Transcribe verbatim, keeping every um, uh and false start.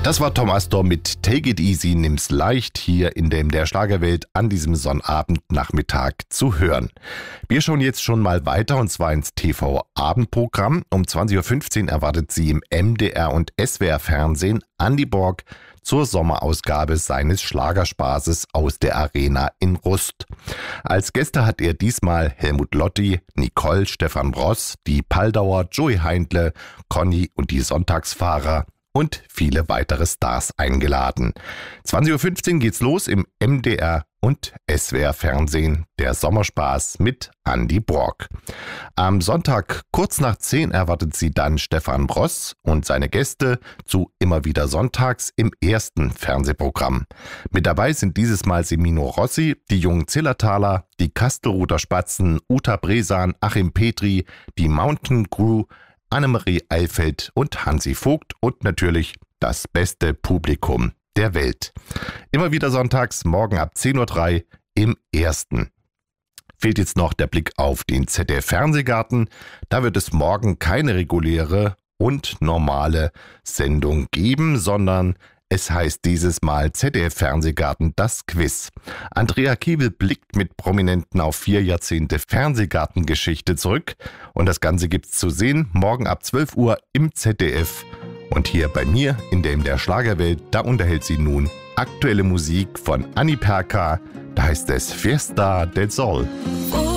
Das war Tom Astor mit Take It Easy, nimm's leicht, hier in dem der Schlagerwelt an diesem Sonnabendnachmittag zu hören. Wir schauen jetzt schon mal weiter und zwar ins T V-Abendprogramm. Um zwanzig Uhr fünfzehn erwartet sie im M D R und S W R Fernsehen Andy Borg zur Sommerausgabe seines Schlagerspaßes aus der Arena in Rust. Als Gäste hat er diesmal Helmut Lotti, Nicole, Stefan Bross, die Paldauer, Joey Heindle, Conny und die Sonntagsfahrer und viele weitere Stars eingeladen. zwanzig Uhr fünfzehn geht's los im M D R und S W R Fernsehen, der Sommerspaß mit Andy Borg. Am Sonntag kurz nach zehn erwartet sie dann Stefan Bross und seine Gäste zu Immer wieder sonntags im ersten Fernsehprogramm. Mit dabei sind dieses Mal Semino Rossi, die jungen Zillertaler, die Kastelruther Spatzen, Uta Bresan, Achim Petri, die Mountain Crew, Annemarie Eilfeld und Hansi Vogt und natürlich das beste Publikum der Welt. Immer wieder sonntags, morgen ab zehn Uhr drei im ersten. Fehlt jetzt noch der Blick auf den Z D F-Fernsehgarten. Da wird es morgen keine reguläre und normale Sendung geben, sondern es heißt dieses Mal Z D F-Fernsehgarten das Quiz. Andrea Kiewel blickt mit Prominenten auf vier Jahrzehnte Fernsehgartengeschichte zurück. Und das Ganze gibt's zu sehen morgen ab zwölf Uhr im Z D F. Und hier bei mir in der, in der Schlagerwelt, da unterhält sie nun aktuelle Musik von Anni Perka. Da heißt es Fiesta del Sol. Oh.